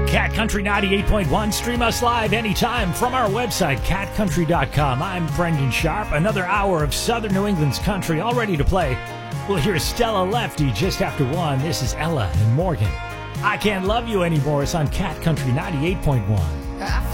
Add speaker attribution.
Speaker 1: Cat Country 98.1. Stream us live anytime from our website, catcountry.com. I'm Brendan Sharp. Another hour of Southern New England's country all ready to play. We'll hear Stella Lefty just after 1. This is Ella and Morgan. I Can't Love You Anymore. It's on Cat Country 98.1.